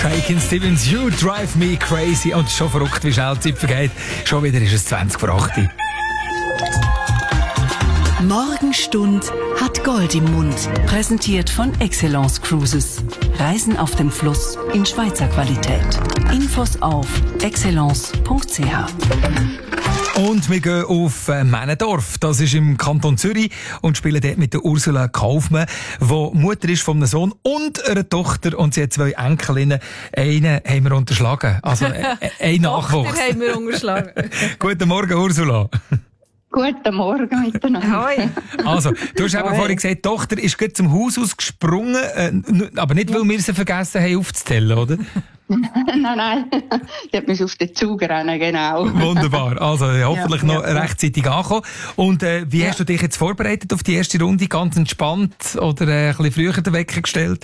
Shakin' Stevens, You Drive Me Crazy. Und schon verrückt, wie schnell die Zeit vergeht. Schon wieder ist es 20 vor 8. Morgenstund hat Gold im Mund. Präsentiert von Excellence Cruises. Reisen auf dem Fluss in Schweizer Qualität. Infos auf excellence.ch. Und wir gehen auf Männendorf. Das ist im Kanton Zürich und spielen dort mit der Ursula Kaufmann, die Mutter ist von einem Sohn und einer Tochter. Und sie hat 2 Enkelinnen. Einen haben wir unterschlagen. Also ein Nachwuchs. Tochter haben wir unterschlagen. Guten Morgen, Ursula. Guten Morgen miteinander. Hoi. Also, du hast eben vorhin gesagt, die Tochter ist gerade zum Haus ausgesprungen, aber nicht, weil wir sie vergessen haben aufzuzählen, oder? Nein. Die hat mich auf den Zug rennen, genau. Wunderbar. Also, hoffentlich noch ja. rechtzeitig ankommen. Und wie hast du dich jetzt vorbereitet auf die erste Runde? Ganz entspannt oder ein bisschen früher den Wecker gestellt?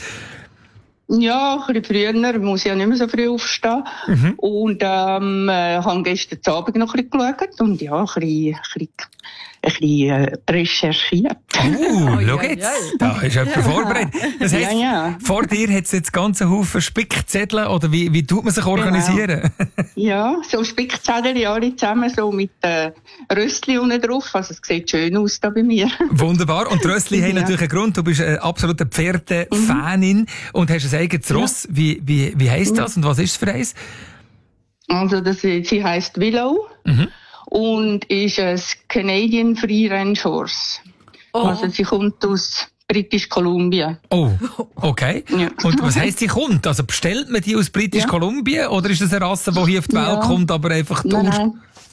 Ja, ein bisschen früher, muss ja nicht mehr so früh aufstehen. Und habe gestern Abend noch ein bisschen geschaut und ja, ein bisschen recherchiert. Schau jetzt, da ist jemand vorbereitet. Das heisst, vor dir hat es jetzt ganze Haufen Spickzettel, oder wie tut man sich organisieren? Genau. Ja, so Spickzettel alle zusammen, so mit Röstli unten drauf, also es sieht schön aus da bei mir. Wunderbar, und die Röstli haben natürlich einen Grund, du bist eine absolute Pferde-Fanin und hast ein eigenes Ross. Wie heisst das und was ist es für eins? Also sie heisst Willow. Und ist ein Canadian Free Range Horse. Oh. Also sie kommt aus British Columbia. Oh, okay. Ja. Und was heisst sie kommt? Also bestellt man die aus British Columbia oder ist das eine Rasse, die hier auf die Welt kommt, aber einfach durch?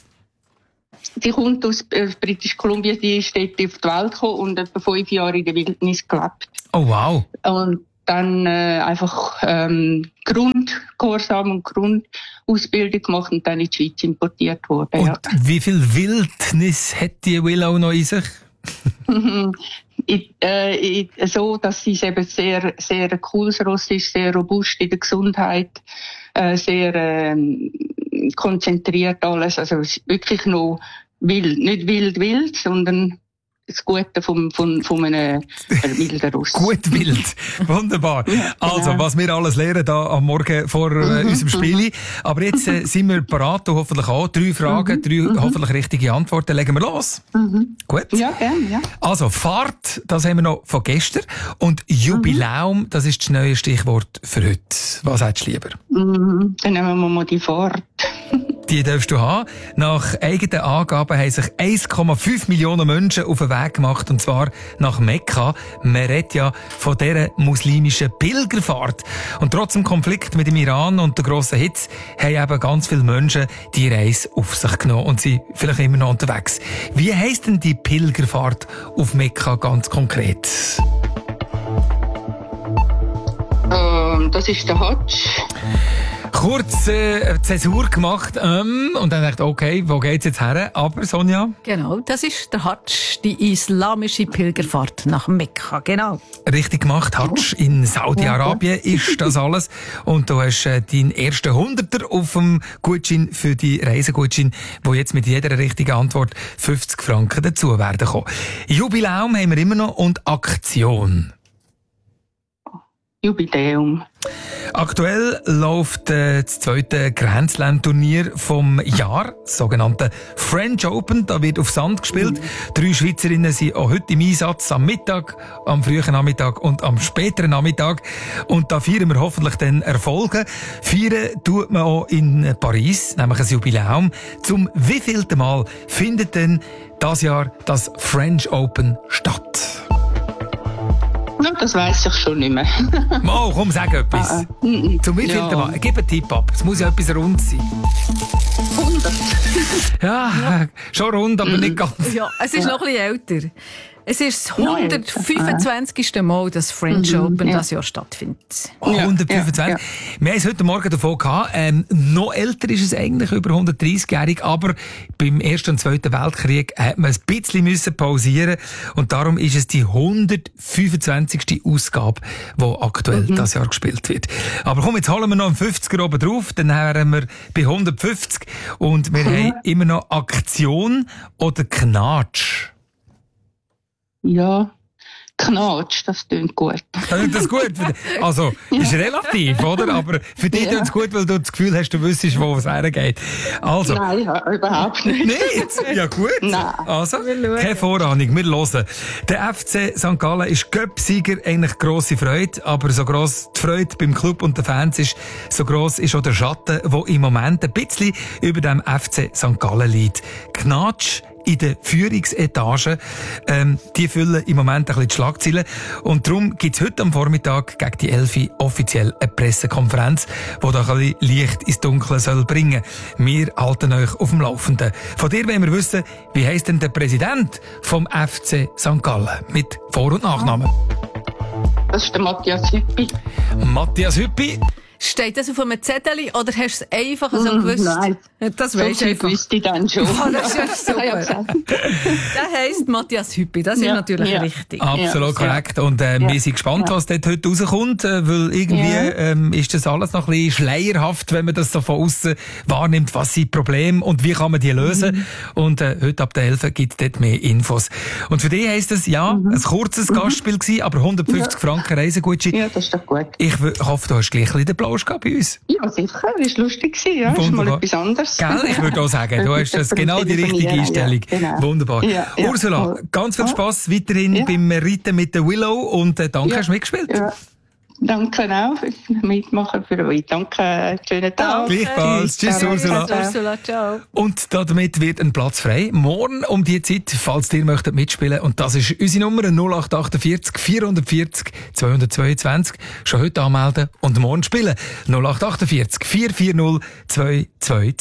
Sie kommt aus British Columbia, die ist dort auf die Welt gekommen und etwa 5 Jahre in der Wildnis gelebt. Oh wow. Und dann einfach Grundgehorsam und Grundausbildung gemacht und dann in die Schweiz importiert worden. Und wie viel Wildnis hat die Willow noch in sich? So, dass sie eben sehr, sehr ein cooles Ross ist, sehr robust in der Gesundheit, sehr konzentriert alles. Also wirklich noch wild, nicht wild, sondern das Gute von einem wilden Ross. Gut wild. Wunderbar. Also, was wir alles lernen da am Morgen vor unserem Spiel. Aber jetzt sind wir parat, und hoffentlich auch. 3 Fragen, 3 hoffentlich richtige Antworten. Legen wir los. Gut? Ja, gerne, ja. Also, Fahrt, das haben wir noch von gestern. Und Jubiläum, das ist das neue Stichwort für heute. Was hättest du lieber? Dann nehmen wir mal die Fahrt. Die darfst du haben. Nach eigenen Angaben haben sich 1,5 Millionen Menschen auf den Weg gemacht, und zwar nach Mekka. Man redet ja von dieser muslimischen Pilgerfahrt. Und trotz dem Konflikt mit dem Iran und der grossen Hitze haben eben ganz viele Menschen die Reise auf sich genommen und sind vielleicht immer noch unterwegs. Wie heisst denn die Pilgerfahrt auf Mekka ganz konkret? Das ist der Hadsch. Kurz Zäsur gemacht und dann dachte ich, okay, wo geht's jetzt her? Aber Sonja? Genau, das ist der Hadsch, die islamische Pilgerfahrt nach Mekka, genau. Richtig gemacht, Hadsch in Saudi-Arabien ist das alles. Und du hast deinen ersten 100er auf dem Gutschein für die Reisegutschein, wo jetzt mit jeder richtigen Antwort 50 Franken dazu werden kommen. Jubiläum haben wir immer noch und Aktion. Jubiläum. Aktuell läuft das zweite Grand Slam-Turnier vom Jahr, das sogenannte French Open. Da wird auf Sand gespielt. 3 Schweizerinnen sind auch heute im Einsatz, am Mittag, am frühen Nachmittag und am späteren Nachmittag. Und da feiern wir hoffentlich dann Erfolge. Feiern tut man auch in Paris, nämlich ein Jubiläum. Zum wievielten Mal findet denn das Jahr das French Open statt? Ja, das weiss ich schon nicht mehr. Mal, komm, sag etwas. Zum wievielten Mal? Gib einen Tipp ab. Es muss ja etwas rund sein. 100. Ja, schon rund, aber nicht ganz. Ja, es ist noch ein bisschen älter. Es ist das 125. Mal, dass French Open das Jahr stattfindet. 125. Ja. Wir haben es heute Morgen davon gehabt. Noch älter ist es eigentlich, über 130-jährig, aber beim Ersten und Zweiten Weltkrieg hat man ein bisschen müssen pausieren, und darum ist es die 125. Ausgabe, die aktuell das Jahr gespielt wird. Aber komm, jetzt holen wir noch einen 50er oben drauf, dann wären wir bei 150 und wir haben immer noch Aktion oder Knatsch. Ja, Knatsch, das klingt gut. Klingt das gut? Also, ist relativ, oder? Aber für dich klingt es gut, weil du das Gefühl hast, du wüsstest, wo es hergeht. Also. Nein, überhaupt nicht. Nicht? Ja, gut. Nein. Also, keine Vorahnung, wir hören. Der FC St. Gallen ist Cup-Sieger, eigentlich grosse Freude, aber so gross die Freude beim Club und den Fans ist, so gross ist auch der Schatten, der im Moment ein bisschen über dem FC St. Gallen liegt. Knatsch in den Führungsetage, die füllen im Moment ein bisschen die Schlagzeilen. Und darum gibt es heute am Vormittag gegen die 11 offiziell eine Pressekonferenz, die da ein bisschen Licht ins Dunkle soll bringen. Wir halten euch auf dem Laufenden. Von dir wollen wir wissen, wie heisst denn der Präsident vom FC St. Gallen? Mit Vor- und Nachnamen. Das ist der Matthias Hüppi. Matthias Hüppi. Steht das auf einem Zettel oder hast du es einfach so gewusst? Nein. Das weisst du einfach. Wüsste ich dann schon. Oh, das ist ja Ja, super. Der heisst Matthias Hüppi, das ist natürlich richtig. Absolut korrekt. Und wir sind gespannt, was dort heute rauskommt, weil irgendwie ist das alles noch ein bisschen schleierhaft, wenn man das so von außen wahrnimmt, was sind die Probleme und wie kann man die lösen. Und heute ab der 11 gibt es dort mehr Infos. Und für dich heisst es, ein kurzes Gastspiel gewesen, aber 150 Franken Reisegutschein. Ja, das ist doch gut. Ich hoffe, du hast gleich ein bisschen den Blausch gehabt bei uns. Ja, sicher. Das war lustig. Ja, das ist mal etwas anderes. Gell? Ich würde auch sagen, du hast das genau die richtige Einstellung. Ja, genau. Wunderbar. Ja, Ursula, ganz viel Spass weiterhin beim Reiten mit der Willow und danke, hast du mitgespielt. Ja. Danke auch fürs Mitmachen für euch. Danke, schönen Tag. Gleichfalls. Tschüss, Ursula. Ursula, ciao. Und damit wird ein Platz frei. Morgen um die Zeit, falls ihr möchtet mitspielen. Und das ist unsere Nummer 0848 440 222. Schon heute anmelden und morgen spielen. 0848 440 222.